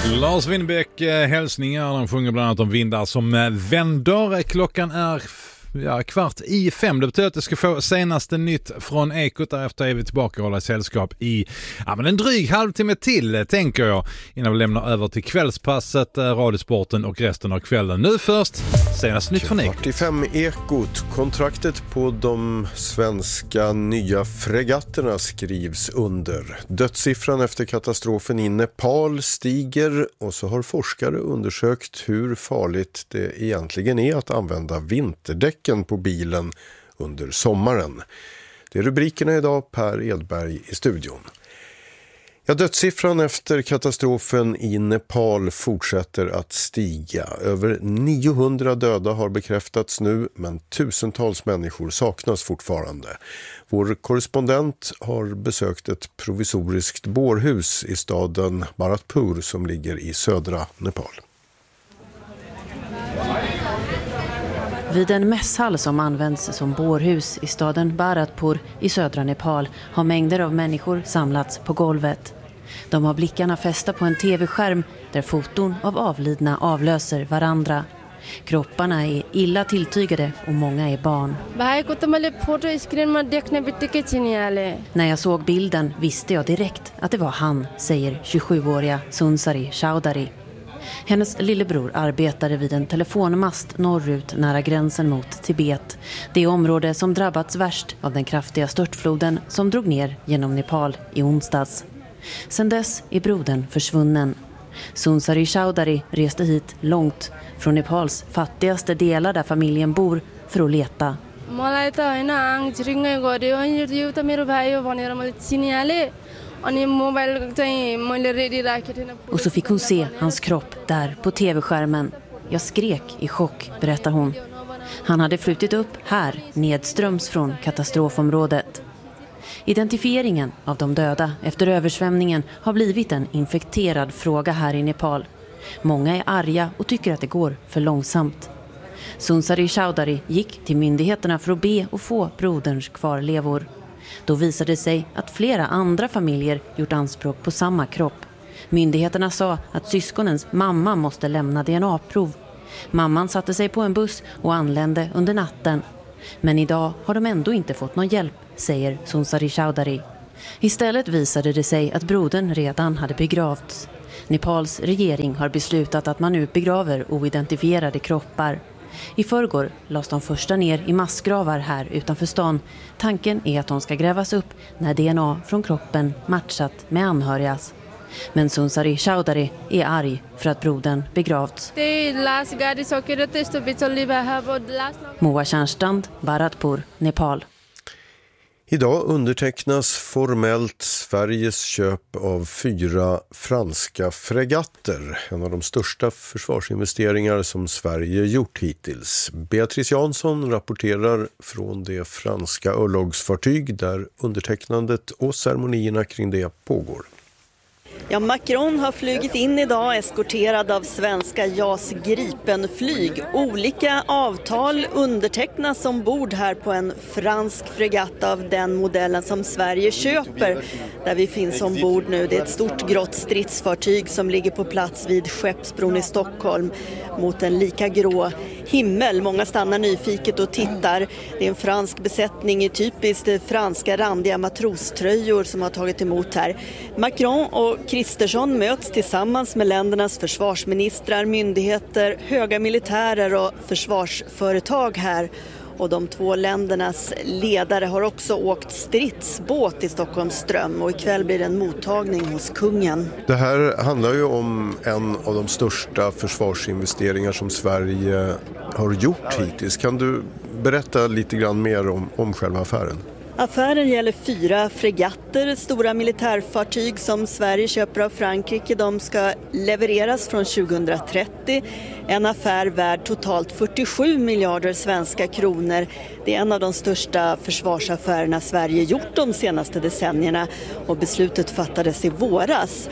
Lars Winnerbäck hälsningar, de sjunger bland annat om vindar som vänder. Klockan är 4:45. Det betyder att jag ska få senaste nytt från Ekot. Därefter är vi tillbaka och hålla sällskap i en dryg halvtimme till, tänker jag, innan vi lämnar över till kvällspasset, radiosporten och resten av kvällen. Nu först, senaste nytt från Ekot. 45 Ekot. Kontraktet på de svenska nya fregatterna skrivs under. Dödssiffran efter katastrofen i Nepal stiger, och så har forskare undersökt hur farligt det egentligen är att använda vinterdäck på bilen under sommaren. Det är rubrikerna idag. Per Edberg i studion. Dödssiffran efter katastrofen i Nepal fortsätter att stiga. Över 900 döda har bekräftats nu, men tusentals människor saknas fortfarande. Vår korrespondent har besökt ett provisoriskt bårhus i staden Bharatpur som ligger i södra Nepal. Vid en mässhall som används som bårhus i staden Bharatpur i södra Nepal har mängder av människor samlats på golvet. De har blickarna fästa på en tv-skärm där foton av avlidna avlöser varandra. Kropparna är illa tilltygade och många är barn. När jag såg bilden visste jag direkt att det var han, säger 27-åriga Sunsari Chowdhury. Hennes lillebror arbetade vid en telefonmast norrut nära gränsen mot Tibet. Det område som drabbats värst av den kraftiga störtfloden som drog ner genom Nepal i onsdags. Sedan dess är brodern försvunnen. Sunsari Chowdhury reste hit långt från Nepals fattigaste delar där familjen bor för att leta. Och så fick hon se hans kropp där på tv-skärmen. Jag skrek i chock, berättar hon. Han hade flutit upp här, nedströms från katastrofområdet. Identifieringen av de döda efter översvämningen har blivit en infekterad fråga här i Nepal. Många är arga och tycker att det går för långsamt. Sunsari Chowdhury gick till myndigheterna för att be och få broderns kvarlevor. Då visade det sig att flera andra familjer gjort anspråk på samma kropp. Myndigheterna sa att syskonens mamma måste lämna DNA-prov. Mamman satte sig på en buss och anlände under natten. Men idag har de ändå inte fått någon hjälp, säger Sunsari Chowdhury. Istället visade det sig att brodern redan hade begravts. Nepals regering har beslutat att man nu begraver oidentifierade kroppar. I förrgår lades de första ner i massgravar här utanför stan. Tanken är att de ska grävas upp när DNA från kroppen matchat med anhörigas. Men Sunsari Chowdhury är arg för att brodern begravts. Moa Tjärnstrand, Bharatpur, Nepal. Idag undertecknas formellt Sveriges köp av 4 franska fregatter. En av de största försvarsinvesteringar som Sverige gjort hittills. Beatrice Jansson rapporterar från det franska örlogsfartyg där undertecknandet och ceremonierna kring det pågår. Ja, Macron har flugit in idag eskorterad av svenska JAS Gripen-flyg. Olika avtal undertecknas ombord här på en fransk fregatt av den modellen som Sverige köper. Där vi finns ombord nu. Det är ett stort grått stridsfartyg som ligger på plats vid Skeppsbron i Stockholm mot en lika grå himmel. Många stannar nyfiket och tittar. Det är en fransk besättning i typiskt franska randiga matroströjor som har tagit emot här. Macron och Kristersson möts tillsammans med ländernas försvarsministrar, myndigheter, höga militärer och försvarsföretag här. Och de 2 ländernas ledare har också åkt stridsbåt i Stockholms ström och ikväll blir det en mottagning hos kungen. Det här handlar ju om en av de största försvarsinvesteringar som Sverige har gjort hittills. Kan du berätta lite grann mer om själva affären? Affären gäller 4 fregatter, stora militärfartyg som Sverige köper av Frankrike. De ska levereras från 2030. En affär värd totalt 47 miljarder svenska kronor. Det är en av de största försvarsaffärerna Sverige gjort de senaste decennierna och beslutet fattades i våras.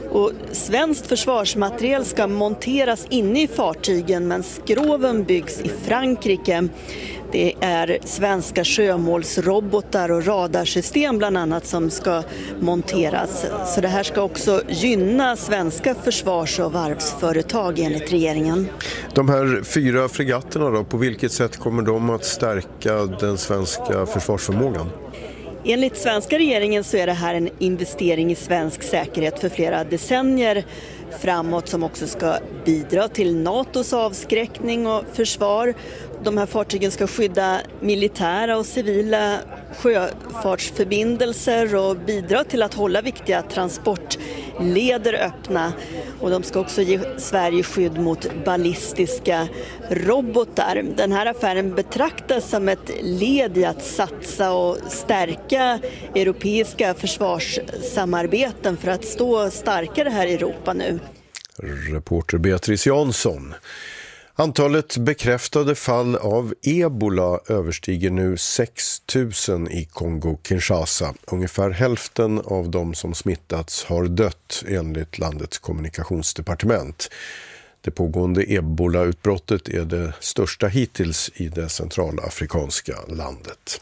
Och svenskt försvarsmateriel ska monteras inne i fartygen men skroven byggs i Frankrike. Det är svenska sjömålsrobotar och radarsystem bland annat som ska monteras. Så det här ska också gynna svenska försvars- och varvsföretag enligt regeringen. De här 4 fregatterna då, på vilket sätt kommer de att stärka den svenska försvarsförmågan? Enligt svenska regeringen så är det här en investering i svensk säkerhet för flera decennier framåt som också ska bidra till NATOs avskräckning och försvar. De här fartygen ska skydda militära och civila sjöfartsförbindelser och bidra till att hålla viktiga transportleder öppna. Och de ska också ge Sverige skydd mot ballistiska robotar. Den här affären betraktas som ett led i att satsa och stärka europeiska försvarssamarbeten för att stå starkare här i Europa nu. Reporter Beatrice Jansson. Antalet bekräftade fall av ebola överstiger nu 6 000 i Kongo-Kinshasa. Ungefär hälften av de som smittats har dött enligt landets kommunikationsdepartement. Det pågående ebola-utbrottet är det största hittills i det centralafrikanska landet.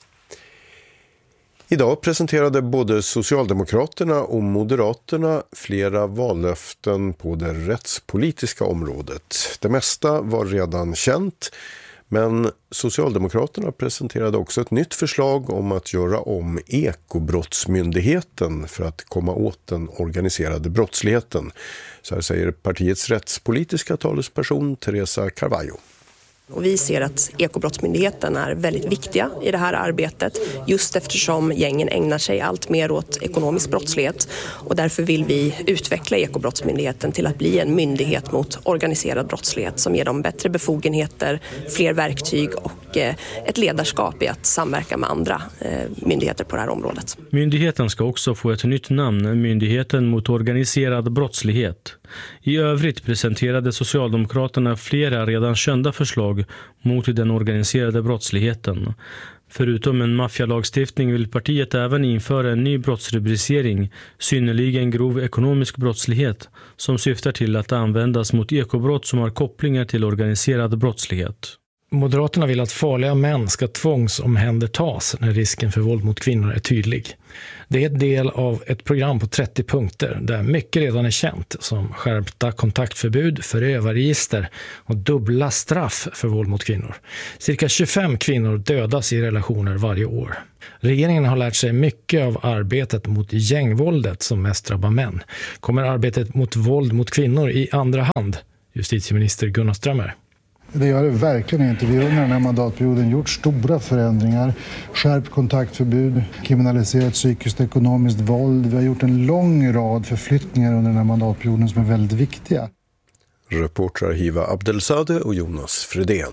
Idag presenterade både Socialdemokraterna och Moderaterna flera vallöften på det rättspolitiska området. Det mesta var redan känt, men Socialdemokraterna presenterade också ett nytt förslag om att göra om Ekobrottsmyndigheten för att komma åt den organiserade brottsligheten. Så här säger partiets rättspolitiska talesperson Teresa Carvalho. Och vi ser att Ekobrottsmyndigheten är väldigt viktiga i det här arbetet just eftersom gängen ägnar sig allt mer åt ekonomisk brottslighet och därför vill vi utveckla Ekobrottsmyndigheten till att bli en myndighet mot organiserad brottslighet som ger dem bättre befogenheter, fler verktyg och ett ledarskap i att samverka med andra myndigheter på det här området. Myndigheten ska också få ett nytt namn, Myndigheten mot organiserad brottslighet. I övrigt presenterade Socialdemokraterna flera redan kända förslag mot den organiserade brottsligheten. Förutom en maffialagstiftning vill partiet även införa en ny brottsrubricering, synnerligen grov ekonomisk brottslighet, som syftar till att användas mot ekobrott som har kopplingar till organiserad brottslighet. Moderaterna vill att farliga män ska tvångsomhändertas när risken för våld mot kvinnor är tydlig. Det är ett del av ett program på 30 punkter där mycket redan är känt som skärpta kontaktförbud, förövarregister och dubbla straff för våld mot kvinnor. Cirka 25 kvinnor dödas i relationer varje år. Regeringen har lärt sig mycket av arbetet mot gängvåldet som mest drabbar män. Kommer arbetet mot våld mot kvinnor i andra hand? Justitieminister Gunnar Strömmer. Det gör det verkligen inte. Vi har under den här mandatperioden gjort stora förändringar. Skärpt kontaktförbud, kriminaliserat psykiskt och ekonomiskt våld. Vi har gjort en lång rad förflyttningar under den här mandatperioden som är väldigt viktiga. Reportrar Hiva Abdelsade och Jonas Fredén.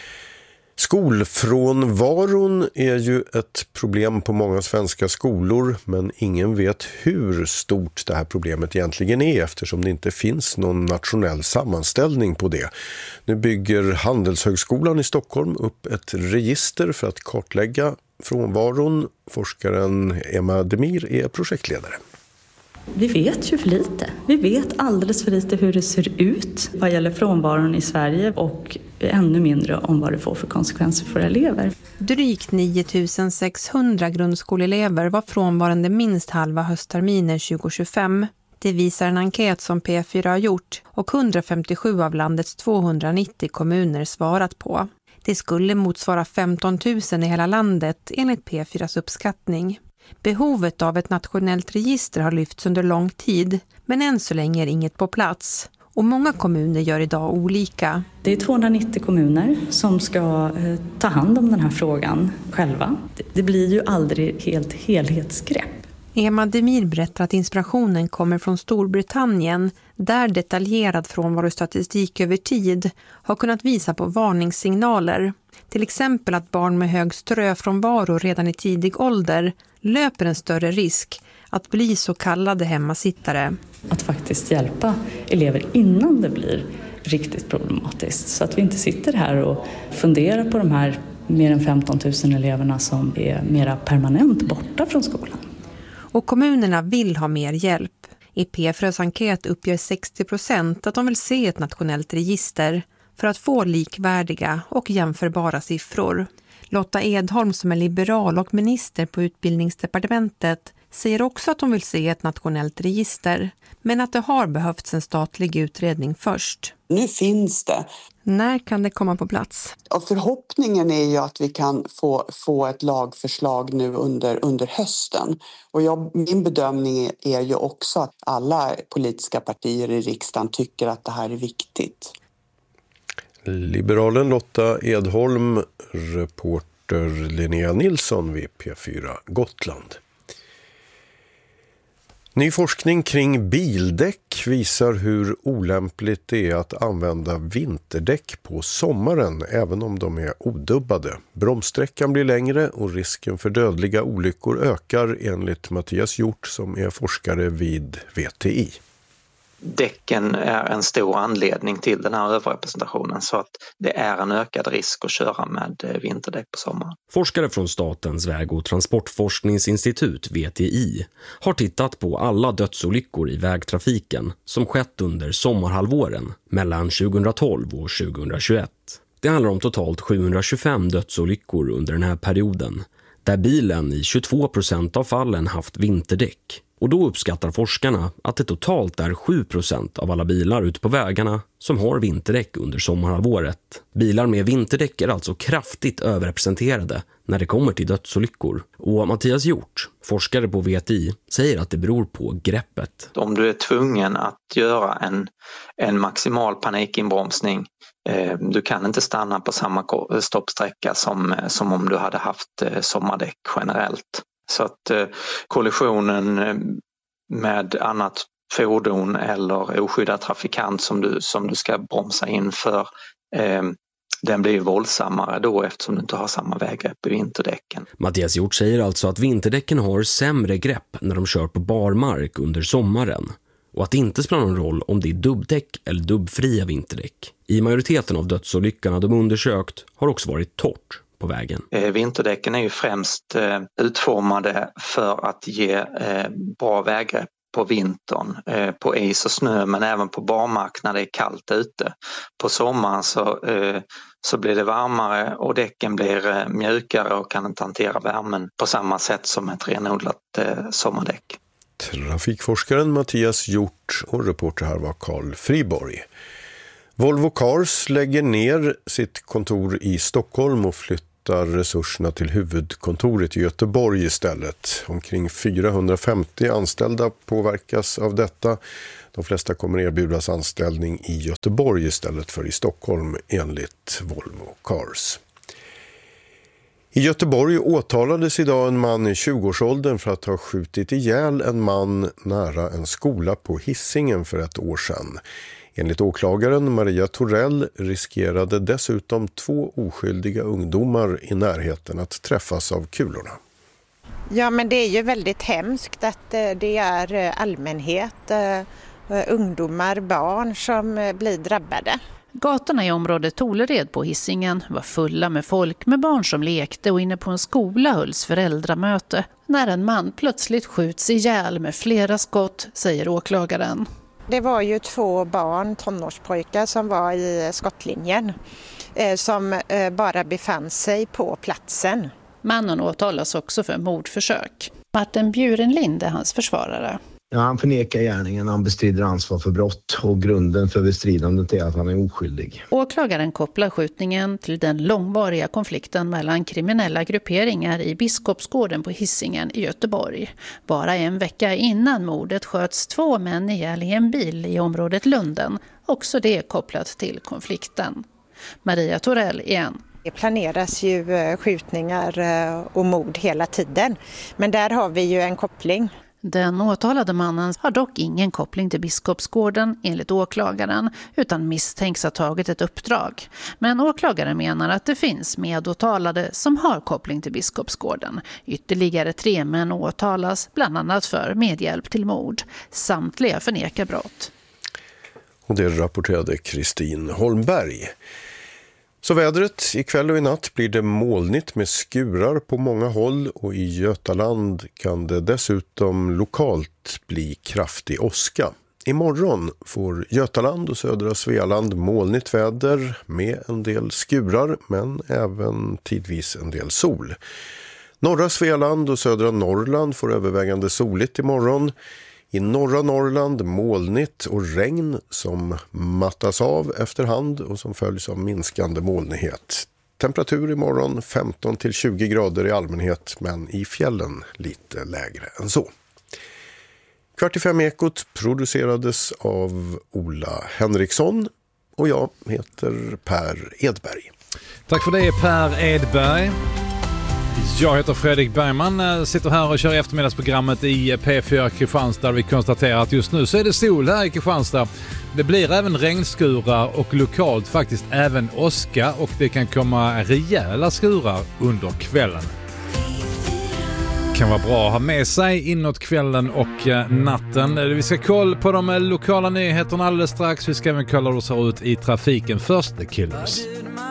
Skolfrånvaron är ju ett problem på många svenska skolor, men ingen vet hur stort det här problemet egentligen är eftersom det inte finns någon nationell sammanställning på det. Nu bygger Handelshögskolan i Stockholm upp ett register för att kartlägga frånvaron. Forskaren Emma Demir är projektledare. Vi vet ju för lite. Vi vet alldeles för lite hur det ser ut vad gäller frånvaron i Sverige och ännu mindre om vad det får för konsekvenser för elever. Drygt 9 600 grundskoleelever var frånvarande minst halva höstterminen 2025. Det visar en enkät som P4 har gjort och 157 av landets 290 kommuner svarat på. Det skulle motsvara 15 000 i hela landet enligt P4s uppskattning. Behovet av ett nationellt register har lyfts under lång tid, men än så länge är inget på plats. Och många kommuner gör idag olika. Det är 290 kommuner som ska ta hand om den här frågan själva. Det blir ju aldrig helt helhetsgrepp. Emma Demir berättar att inspirationen kommer från Storbritannien, där detaljerad frånvarostatistik över tid har kunnat visa på varningssignaler. Till exempel att barn med hög ströfrånvaro redan i tidig ålder löper en större risk att bli så kallade hemmasittare. Att faktiskt hjälpa elever innan det blir riktigt problematiskt. Så att vi inte sitter här och funderar på de här mer än 15 000 eleverna som är mera permanent borta från skolan. Och kommunerna vill ha mer hjälp. I P4s enkät uppger 60% att de vill se ett nationellt register för att få likvärdiga och jämförbara siffror. Lotta Edholm som är liberal och minister på utbildningsdepartementet säger också att de vill se ett nationellt register, men att det har behövts en statlig utredning först. Nu finns det. När kan det komma på plats? Och förhoppningen är ju att vi kan få ett lagförslag nu under hösten. Och min bedömning är ju också att alla politiska partier i riksdagen tycker att det här är viktigt. Liberalen Lotta Edholm, reporter Linnea Nilsson vid P4 Gotland. Ny forskning kring bildäck visar hur olämpligt det är att använda vinterdäck på sommaren även om de är odubbade. Bromssträckan blir längre och risken för dödliga olyckor ökar enligt Mattias Hjort som är forskare vid VTI. Däcken är en stor anledning till den här överrepresentationen så att det är en ökad risk att köra med vinterdäck på sommaren. Forskare från Statens väg- och transportforskningsinstitut VTI har tittat på alla dödsolyckor i vägtrafiken som skett under sommarhalvåren mellan 2012 och 2021. Det handlar om totalt 725 dödsolyckor under den här perioden där bilen i 22% av fallen haft vinterdäck. Och då uppskattar forskarna att det totalt är 7% av alla bilar ute på vägarna som har vinterdäck under sommarhalvåret. Bilar med vinterdäck är alltså kraftigt överrepresenterade när det kommer till dödsolyckor. Och Mattias Hjort, forskare på VTI, säger att det beror på greppet. Om du är tvungen att göra en maximal panikinbromsning, du kan inte stanna på samma stoppsträcka som om du hade haft sommardäck generellt. Så att kollisionen med annat fordon eller oskyddad trafikant som du ska bromsa in för, den blir våldsammare då eftersom du inte har samma väggrepp i vinterdäcken. Mattias Hjort säger alltså att vinterdäcken har sämre grepp när de kör på barmark under sommaren och att det inte spelar någon roll om det är dubbdäck eller dubbfria vinterdäck. I majoriteten av dödsolyckorna de undersökt har också varit torrt på vägen. Vinterdäcken är ju främst utformade för att ge bra väggrepp på vintern, på is och snö men även på barmark när det är kallt ute. På sommaren så blir det varmare och däcken blir mjukare och kan inte hantera värmen på samma sätt som ett renodlat sommardäck. Trafikforskaren Mattias Hjort och reporter här var Carl Friborg. Volvo Cars lägger ner sitt kontor i Stockholm och flyttar resurserna till huvudkontoret i Göteborg istället. Omkring 450 anställda påverkas av detta. De flesta kommer erbjudas anställning i Göteborg istället för i Stockholm enligt Volvo Cars. I Göteborg åtalades idag en man i 20-årsåldern för att ha skjutit ihjäl en man nära en skola på Hisingen för ett år sedan. Enligt åklagaren Maria Torell riskerade dessutom 2 oskyldiga ungdomar i närheten att träffas av kulorna. Ja, men det är ju väldigt hemskt att det är allmänhet, ungdomar, barn som blir drabbade. Gatorna i området Tolered på Hisingen var fulla med folk med barn som lekte och inne på en skola hölls föräldramöte när en man plötsligt skjuts ihjäl med flera skott, säger åklagaren. Det var ju 2 barn, tonårspojkar som var i skottlinjen som bara befann sig på platsen. Mannen åtalas också för mordförsök. Martin Bjurenlind är hans försvarare. Ja, han förnekar gärningen, han bestrider ansvar för brott och grunden för bestridandet är att han är oskyldig. Åklagaren kopplar skjutningen till den långvariga konflikten mellan kriminella grupperingar i Biskopsgården på Hisingen i Göteborg. Bara en vecka innan mordet sköts 2 män ihjäl i en bil i området Lunden, också det kopplat till konflikten. Maria Torell igen. Det planeras ju skjutningar och mord hela tiden, men där har vi ju en koppling. Den åtalade mannen har dock ingen koppling till Biskopsgården enligt åklagaren utan misstänks ha tagit ett uppdrag. Men åklagaren menar att det finns medåtalade som har koppling till Biskopsgården. Ytterligare 3 män åtalas bland annat för medhjälp till mord. Samtliga förnekar brott. Och det rapporterade Kristin Holmberg. Så vädret, ikväll och i natt blir det molnigt med skurar på många håll och i Götaland kan det dessutom lokalt bli kraftig åska. Imorgon får Götaland och södra Svealand molnigt väder med en del skurar men även tidvis en del sol. Norra Svealand och södra Norrland får övervägande soligt imorgon. I norra Norrland molnigt och regn som mattas av efterhand och som följs av minskande molnighet. Temperatur imorgon 15-20 grader i allmänhet men i fjällen lite lägre än så. 4:45 Ekot producerades av Ola Henriksson och jag heter Per Edberg. Tack för det Per Edberg. Jag heter Fredrik Bergman, sitter här och kör eftermiddagsprogrammet i P4 Kristianstad. Vi konstaterar att just nu så är det sol här i Kristianstad. Det blir även regnskurar och lokalt faktiskt även åska och det kan komma rejäla skurar under kvällen. Kan vara bra att ha med sig inåt kvällen och natten. Vi ska kolla på de lokala nyheterna alldeles strax. Vi ska även kolla hur det ser ut i trafiken. Först The Killers.